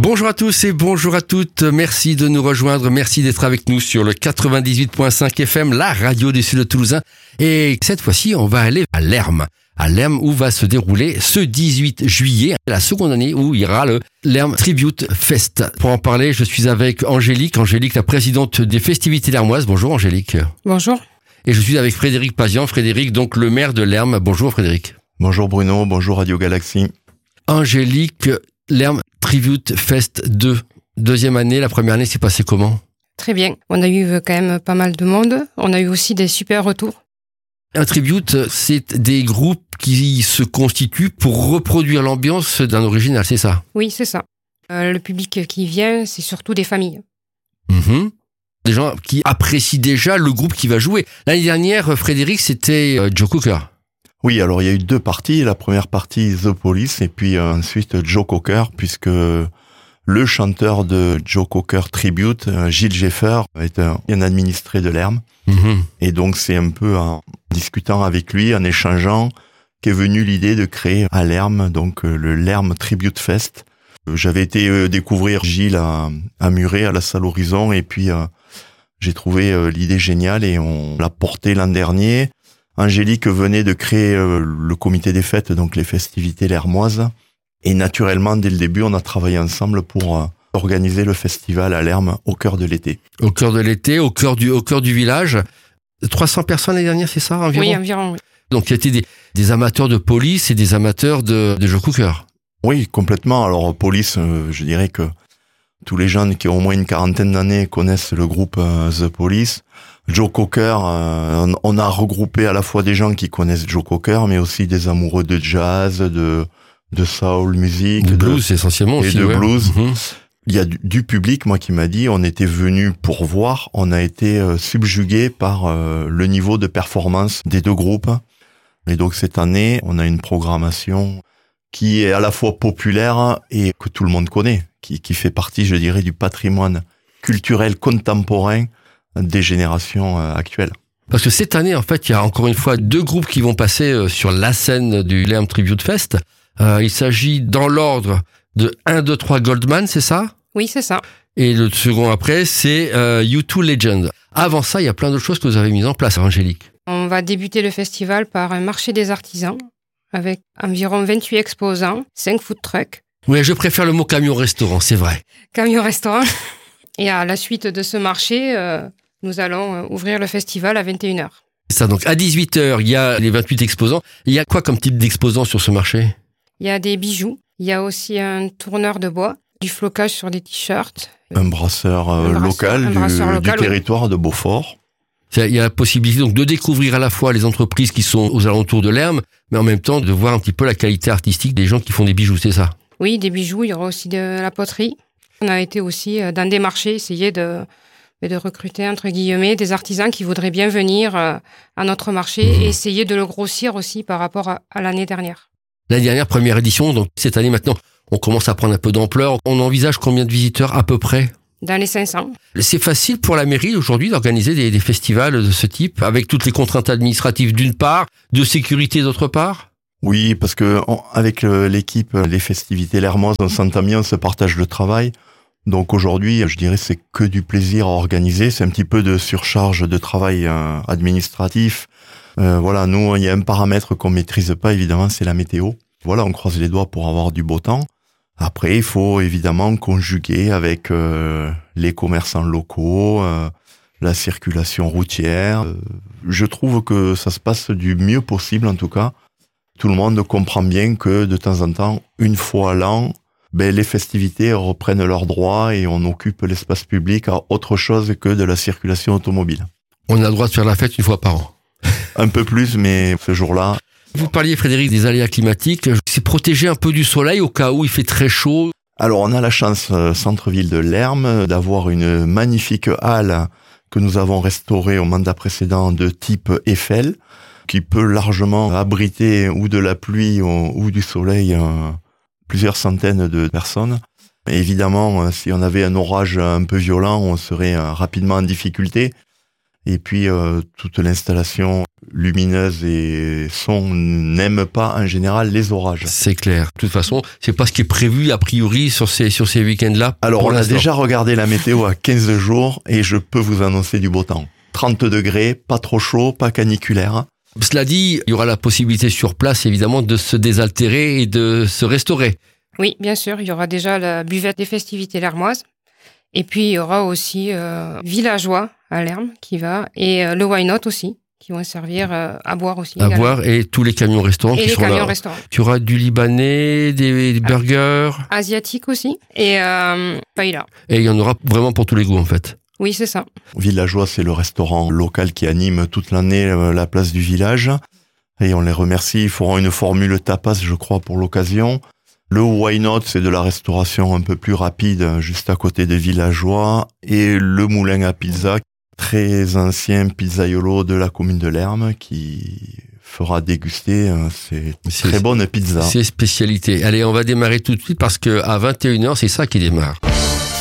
Bonjour à tous et bonjour à toutes. Merci de nous rejoindre. Merci d'être avec nous sur le 98.5 FM, la radio du Sud Toulousain. Et cette fois-ci, on va aller à Lerm. À Lerm, où va se dérouler ce 18 juillet, la seconde année où il y aura le Lerm Tribute Fest. Pour en parler, je suis avec Angélique, la présidente des festivités lermoises. Bonjour Angélique. Bonjour. Et je suis avec Frédéric Pazian. Frédéric, donc le maire de Lerm. Bonjour Frédéric. Bonjour Bruno, bonjour Radio Galaxie. Angélique, Lerm Tribute Fest 2. Deuxième année, la première année s'est passée comment ? Très bien. On a eu quand même pas mal de monde. On a eu aussi des super retours. Un tribute, c'est des groupes qui se constituent pour reproduire l'ambiance d'un original, c'est ça ? Oui, c'est ça. Le public qui vient, c'est surtout des familles. Des gens qui apprécient déjà le groupe qui va jouer. L'année dernière, Frédéric, c'était Joe Cocker. Oui, alors il y a eu deux parties. La première partie, The Police, et puis ensuite Joe Cocker, puisque le chanteur de Joe Cocker Tribute, Gilles Jeffer, est un administré de Lerm. Et donc c'est un peu en discutant avec lui, en échangeant, qu'est venue l'idée de créer à Lerm, donc le Lerm Tribute Fest. J'avais été découvrir Gilles à Muret, à la salle Horizon, et puis j'ai trouvé l'idée géniale et on l'a portée l'an dernier. Angélique venait de créer le comité des fêtes, donc les festivités lermoises. Et naturellement, dès le début, on a travaillé ensemble pour organiser le festival à Lerm au cœur de l'été. Au cœur de l'été, au cœur du village. 300 personnes l'année dernière, c'est ça, environ ? Oui, environ, oui. Donc il y a été des amateurs de Police et des amateurs de Joe Cocker. Oui, complètement. Alors Police, je dirais que tous les jeunes qui ont au moins une quarantaine d'années connaissent le groupe The Police. Joe Cocker, on a regroupé à la fois des gens qui connaissent Joe Cocker, mais aussi des amoureux de jazz, de soul music, de blues essentiellement et aussi, de blues. Mmh. Il y a du public, moi, qui m'a dit, on était venu pour voir, on a été subjugué par le niveau de performance des deux groupes. Et donc cette année, on a une programmation qui est à la fois populaire et que tout le monde connaît, qui fait partie, je dirais, du patrimoine culturel contemporain des générations actuelles. Parce que cette année, en fait, il y a encore une fois deux groupes qui vont passer sur la scène du Lerm Tribute Fest. Il s'agit dans l'ordre de 1, 2, 3 Goldman, c'est ça ? Oui, c'est ça. Et le second après, c'est U2 Legend. Avant ça, il y a plein d'autres choses que vous avez mises en place, Angélique. On va débuter le festival par un marché des artisans avec environ 28 exposants, 5 food trucks. Oui, je préfère le mot camion-restaurant, c'est vrai. Camion-restaurant. Et à la suite de ce marché, nous allons ouvrir le festival à 21h. C'est ça, donc à 18h, il y a les 28 exposants. Il y a quoi comme type d'exposants sur ce marché ? Il y a des bijoux. Il y a aussi un tourneur de bois, du flocage sur des t-shirts. Un brasseur local du territoire de Beaufort. Il y a la possibilité donc de découvrir à la fois les entreprises qui sont aux alentours de Lerm, mais en même temps de voir un petit peu la qualité artistique des gens qui font des bijoux, c'est ça ? Oui, des bijoux. Il y aura aussi de la poterie. On a été aussi dans des marchés essayer de recruter, entre guillemets, des artisans qui voudraient bien venir à notre marché et essayer de le grossir aussi par rapport à l'année dernière. L'année dernière, première édition, donc cette année maintenant, on commence à prendre un peu d'ampleur. On envisage combien de visiteurs à peu près ? Dans les 500. C'est facile pour la mairie aujourd'hui d'organiser des festivals de ce type, avec toutes les contraintes administratives d'une part, de sécurité d'autre part ? Oui, parce que avec l'équipe, les festivités lermoises, on s'entend bien, on se partage le travail. Donc aujourd'hui, je dirais, c'est que du plaisir à organiser. C'est un petit peu de surcharge de travail administratif. Voilà, nous, il y a un paramètre qu'on maîtrise pas, évidemment, c'est la météo. Voilà, on croise les doigts pour avoir du beau temps. Après, il faut évidemment conjuguer avec les commerçants locaux, la circulation routière. Je trouve que ça se passe du mieux possible, en tout cas. Tout le monde comprend bien que de temps en temps, une fois à l'an, les festivités reprennent leurs droits et on occupe l'espace public à autre chose que de la circulation automobile. On a le droit de faire la fête une fois par an. Un peu plus, mais ce jour-là... Vous parliez, Frédéric, des aléas climatiques. C'est protéger un peu du soleil au cas où il fait très chaud. Alors, on a la chance, centre-ville de Lerm, d'avoir une magnifique halle que nous avons restaurée au mandat précédent de type Eiffel, qui peut largement abriter ou de la pluie ou du soleil plusieurs centaines de personnes. Et évidemment, si on avait un orage un peu violent, on serait rapidement en difficulté. Et puis toute l'installation lumineuse et son n'aime pas en général les orages. C'est clair. De toute façon, c'est pas ce qui est prévu a priori sur ces week-ends-là. Alors on a déjà regardé la météo à 15 jours et je peux vous annoncer du beau temps. 30 degrés, pas trop chaud, pas caniculaire. Cela dit, il y aura la possibilité sur place évidemment de se désaltérer et de se restaurer. Oui, bien sûr, il y aura déjà la buvette des festivités lermoises. Et puis il y aura aussi Villageois à Lerme qui va, et le Why Not aussi, qui vont servir à boire aussi. À boire, et tous les camions restaurants et qui les seront camions là. restaurants. Tu auras du libanais, des burgers. Asiatique aussi, et paella. Et il y en aura vraiment pour tous les goûts en fait. Oui, c'est ça. Villageois, c'est le restaurant local qui anime toute l'année la place du village. Et on les remercie. Ils feront une formule tapas, je crois, pour l'occasion. Le Why Not, c'est de la restauration un peu plus rapide, juste à côté des Villageois. Et le Moulin à Pizza, très ancien pizzaiolo de la commune de Lerme, qui fera déguster ces très bonnes pizzas. C'est spécialité. Allez, on va démarrer tout de suite parce que à 21h, c'est ça qui démarre.